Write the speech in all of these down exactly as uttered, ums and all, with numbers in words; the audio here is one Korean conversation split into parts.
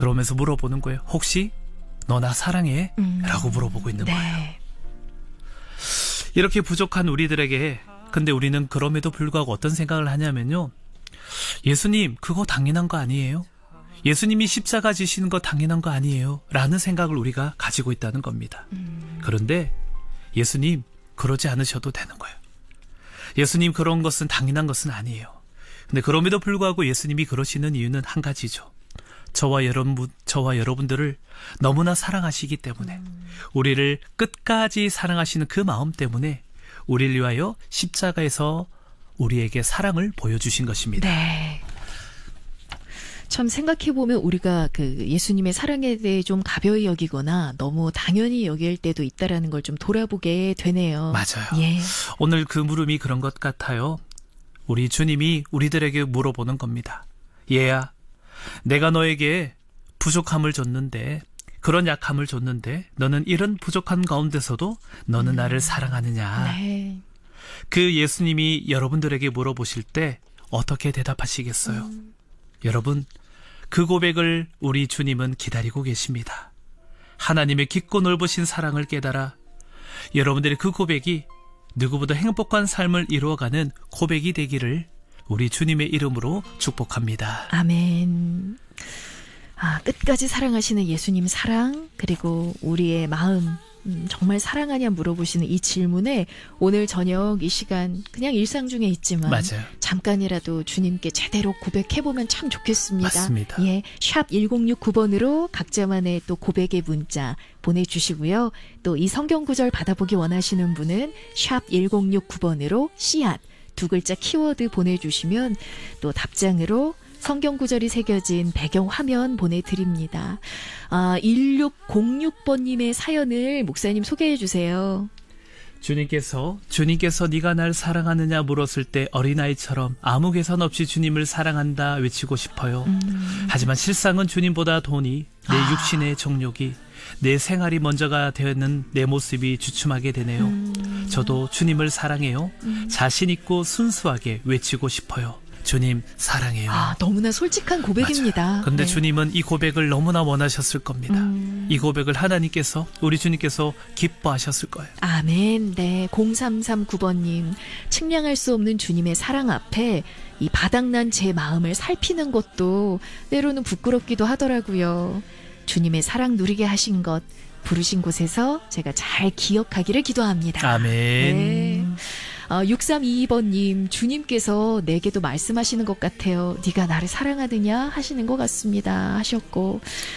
그러면서 물어보는 거예요. 혹시 너 나 사랑해? 음. 라고 물어보고 있는 네. 거예요. 이렇게 부족한 우리들에게 근데 우리는 그럼에도 불구하고 어떤 생각을 하냐면요. 예수님 그거 당연한 거 아니에요? 예수님이 십자가 지시는 거 당연한 거 아니에요? 라는 생각을 우리가 가지고 있다는 겁니다. 음. 그런데 예수님 그러지 않으셔도 되는 거예요. 예수님 그런 것은 당연한 것은 아니에요. 근데 그럼에도 불구하고 예수님이 그러시는 이유는 한 가지죠. 저와 여러분, 저와 여러분들을 너무나 사랑하시기 때문에 음. 우리를 끝까지 사랑하시는 그 마음 때문에 우리를 위하여 십자가에서 우리에게 사랑을 보여주신 것입니다. 네. 참 생각해보면 우리가 그 예수님의 사랑에 대해 좀 가벼이 여기거나 너무 당연히 여길 때도 있다라는 걸 좀 돌아보게 되네요. 맞아요. 예. 오늘 그 물음이 그런 것 같아요. 우리 주님이 우리들에게 물어보는 겁니다. 얘야, 내가 너에게 부족함을 줬는데, 그런 약함을 줬는데 너는 이런 부족한 가운데서도 너는 음. 나를 사랑하느냐. 네. 그 예수님이 여러분들에게 물어보실 때 어떻게 대답하시겠어요? 음. 여러분, 그 고백을 우리 주님은 기다리고 계십니다. 하나님의 깊고 넓으신 사랑을 깨달아 여러분들의 그 고백이 누구보다 행복한 삶을 이루어가는 고백이 되기를 우리 주님의 이름으로 축복합니다. 아멘. 아, 끝까지 사랑하시는 예수님 사랑, 그리고 우리의 마음, 음, 정말 사랑하냐 물어보시는 이 질문에 오늘 저녁 이 시간 그냥 일상 중에 있지만 맞아요. 잠깐이라도 주님께 제대로 고백해보면 참 좋겠습니다. 맞습니다. 예, 샵 일공육구 번으로 각자만의 또 고백의 문자 보내주시고요. 또 이 성경 구절 받아보기 원하시는 분은 샵 일공육구 번으로 씨앗 두 글자 키워드 보내주시면 또 답장으로 성경 구절이 새겨진 배경 화면 보내드립니다. 아, 일육공육 번님의 사연을 목사님 소개해 주세요. 주님께서 주님께서 네가 날 사랑하느냐 물었을 때 어린아이처럼 아무 계산 없이 주님을 사랑한다 외치고 싶어요. 음. 하지만 실상은 주님보다 돈이, 내 아. 육신의 정욕이, 내 생활이 먼저가 되는 내 모습이 주춤하게 되네요. 음. 저도 주님을 사랑해요. 음. 자신 있고 순수하게 외치고 싶어요. 주님 사랑해요. 아, 너무나 솔직한 고백입니다. 그런데 네. 주님은 이 고백을 너무나 원하셨을 겁니다. 음. 이 고백을 하나님께서, 우리 주님께서 기뻐하셨을 거예요. 아멘. 네, 공삼삼구 번님 측량할 수 없는 주님의 사랑 앞에 이 바닥난 제 마음을 살피는 것도 때로는 부끄럽기도 하더라고요. 주님의 사랑 누리게 하신 것 부르신 곳에서 제가 잘 기억하기를 기도합니다. 아멘. 네. 어, 육삼이이 번님 주님께서 내게도 말씀하시는 것 같아요. 네가 나를 사랑하느냐 하시는 것 같습니다 하셨고,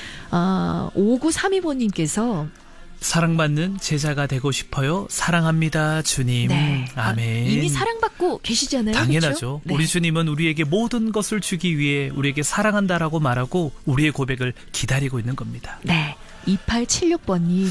어, 오구삼이 번님께서 사랑받는 제자가 되고 싶어요. 사랑합니다, 주님. 네. 아멘. 아, 이미 사랑받고 계시잖아요. 당연하죠. 그렇죠? 네. 우리 주님은 우리에게 모든 것을 주기 위해 우리에게 사랑한다라고 말하고 우리의 고백을 기다리고 있는 겁니다. 네. 이팔칠육 번님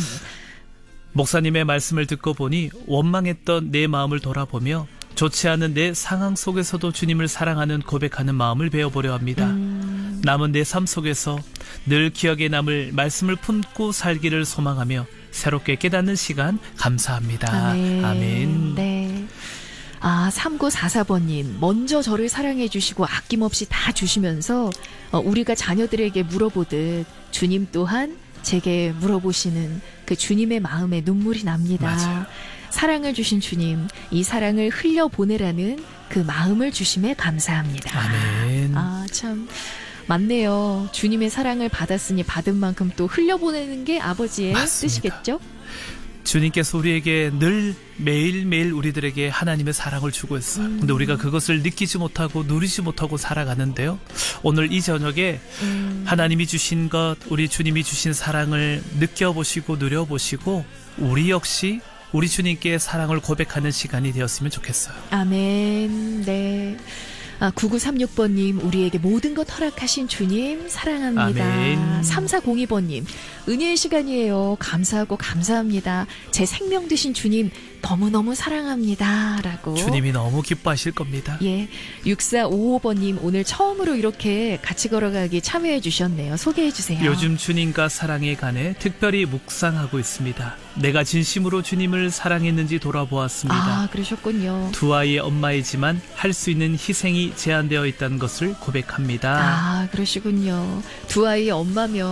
목사님의 말씀을 듣고 보니 원망했던 내 마음을 돌아보며 좋지 않은 내 상황 속에서도 주님을 사랑하는 고백하는 마음을 배워보려 합니다. 음... 남은 내 삶 속에서 늘 기억에 남을 말씀을 품고 살기를 소망하며 새롭게 깨닫는 시간 감사합니다. 아멘. 아멘. 네. 아, 삼구사사 번님 먼저 저를 사랑해 주시고 아낌없이 다 주시면서 어, 우리가 자녀들에게 물어보듯 주님 또한 제게 물어보시는 그 주님의 마음에 눈물이 납니다. 맞아요. 사랑을 주신 주님, 이 사랑을 흘려보내라는 그 마음을 주심에 감사합니다. 아멘. 아, 참 맞네요. 주님의 사랑을 받았으니 받은 만큼 또 흘려보내는 게 아버지의 맞습니다. 뜻이겠죠? 주님께서 우리에게 늘 매일매일 우리들에게 하나님의 사랑을 주고 있어요. 음. 근데 우리가 그것을 느끼지 못하고 누리지 못하고 살아가는데요. 오늘 이 저녁에 음. 하나님이 주신 것, 우리 주님이 주신 사랑을 느껴보시고 누려보시고 우리 역시 우리 주님께 사랑을 고백하는 시간이 되었으면 좋겠어요. 아멘. 네. 아, 구구삼육 번님 우리에게 모든 것 허락하신 주님 사랑합니다. 아멘. 삼사공이 번님 은혜의 시간이에요. 감사하고 감사합니다. 제 생명 되신 주님 너무너무 사랑합니다. 라고. 주님이 너무 기뻐하실 겁니다. 예. 육사오오 번님 오늘 처음으로 이렇게 같이 걸어가기 참여해 주셨네요. 소개해 주세요. 요즘 주님과 사랑에 관해 특별히 묵상하고 있습니다. 내가 진심으로 주님을 사랑했는지 돌아보았습니다. 아, 그러셨군요. 두 아이의 엄마이지만 할 수 있는 희생이 제한되어 있다는 것을 고백합니다. 아, 그러시군요. 두 아이의 엄마면